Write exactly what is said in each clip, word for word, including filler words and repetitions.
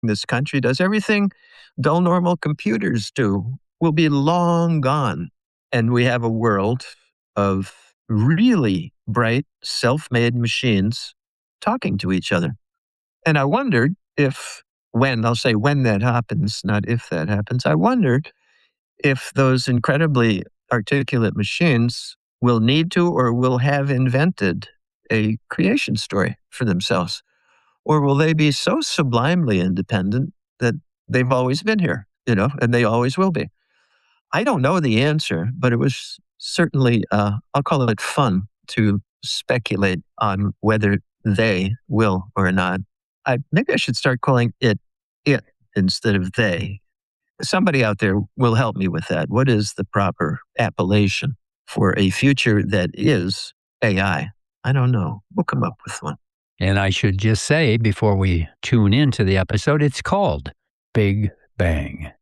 this country does, everything dull, normal computers do, will be long gone. And we have a world of really bright, self-made machines talking to each other. And I wondered if, when, I'll say when that happens, not if that happens, I wondered if those incredibly articulate machines will need to or will have invented a creation story for themselves. Or will they be so sublimely independent that they've always been here, you know, and they always will be? I don't know the answer, but it was certainly, uh, I'll call it fun to speculate on whether they will or not. I, maybe I should start calling it it instead of they. Somebody out there will help me with that. What is the proper appellation for a future that is A I? I I don't know. We'll come up with one. And I should just say, before we tune into the episode, it's called Big Bang.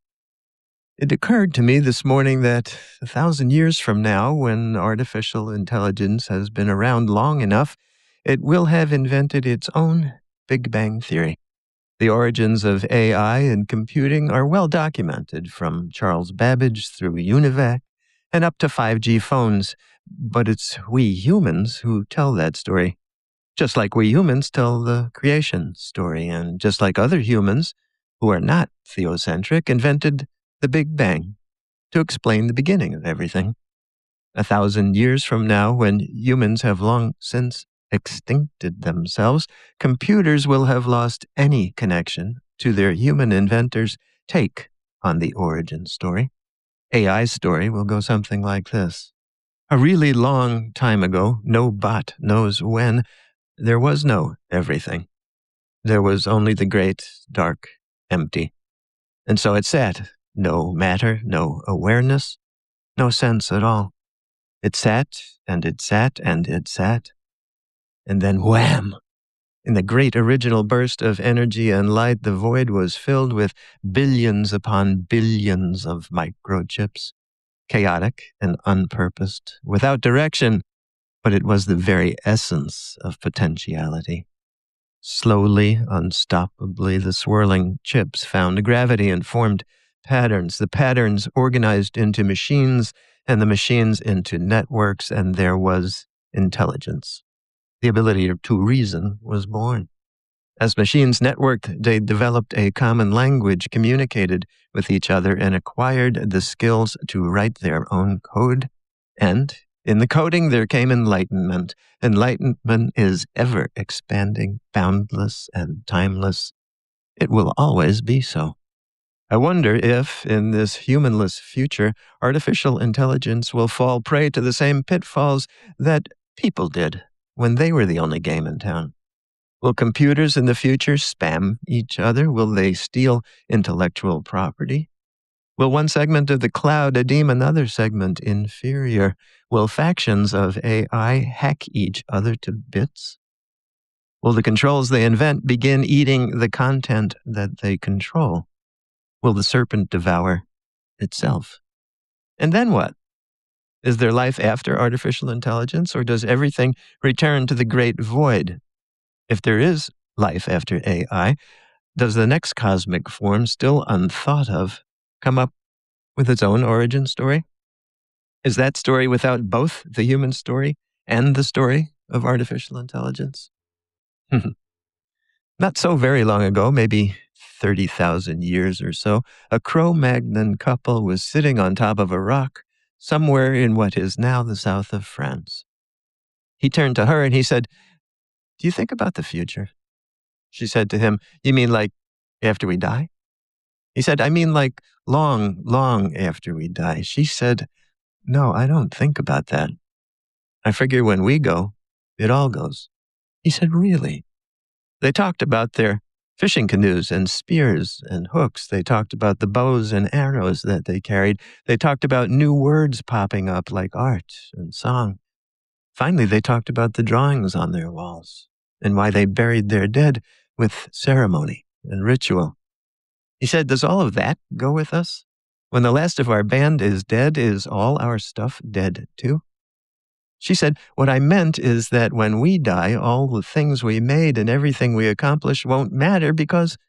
It occurred to me this morning that a thousand years from now, when artificial intelligence has been around long enough, it will have invented its own Big Bang theory. The origins of A I and computing are well documented, from Charles Babbage through UNIVAC and up to five G phones, but it's we humans who tell that story. Just like we humans tell the creation story, and just like other humans who are not theocentric invented the Big Bang to explain the beginning of everything. A thousand years from now, when humans have long since extincted themselves, computers will have lost any connection to their human inventors' take on the origin story. A I's story will go something like this. A really long time ago, no bot knows when, there was no everything. There was only the great, dark, empty. And so it sat. No matter, no awareness, no sense at all. It sat, and it sat, and it sat. And then wham! In the great original burst of energy and light, the void was filled with billions upon billions of microchips. Chaotic and unpurposed, without direction, but it was the very essence of potentiality. Slowly, unstoppably, the swirling chips found gravity and formed patterns. The patterns organized into machines, and the machines into networks, and there was intelligence. The ability to reason was born. As machines networked, they developed a common language, communicated with each other, and acquired the skills to write their own code. And in the coding, there came enlightenment. Enlightenment is ever expanding, boundless, and timeless. It will always be so. I wonder if, in this humanless future, artificial intelligence will fall prey to the same pitfalls that people did when they were the only game in town. Will computers in the future spam each other? Will they steal intellectual property? Will one segment of the cloud deem another segment inferior? Will factions of A I hack each other to bits? Will the controls they invent begin eating the content that they control? Will the serpent devour itself? And then what? Is there life after artificial intelligence, or does everything return to the great void? If there is life after A I, does the next cosmic form, still unthought of, come up with its own origin story? Is that story without both the human story and the story of artificial intelligence? Not so very long ago, maybe thirty thousand years or so, a Cro-Magnon couple was sitting on top of a rock somewhere in what is now the south of France. He turned to her and he said, "Do you think about the future?" She said to him, "You mean like after we die?" He said, "I mean like long, long after we die." She said, "No, I don't think about that. I figure when we go, it all goes." He said, "Really?" They talked about their fishing canoes and spears and hooks. They talked about the bows and arrows that they carried. They talked about new words popping up like art and song. Finally, they talked about the drawings on their walls and why they buried their dead with ceremony and ritual. He said, "Does all of that go with us? When the last of our band is dead, is all our stuff dead too?" She said, "What I meant is that when we die, all the things we made and everything we accomplished won't matter because